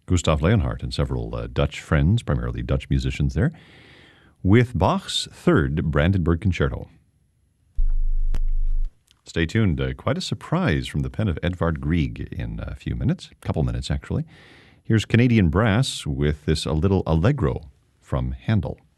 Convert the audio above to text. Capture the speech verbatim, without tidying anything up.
Gustav Leonhardt and several uh, Dutch friends, primarily Dutch musicians there, with Bach's third Brandenburg Concerto. Stay tuned. Uh, quite a surprise from the pen of Edvard Grieg in a few minutes, a couple minutes actually. Here's Canadian Brass with this A Little Allegro from Handel.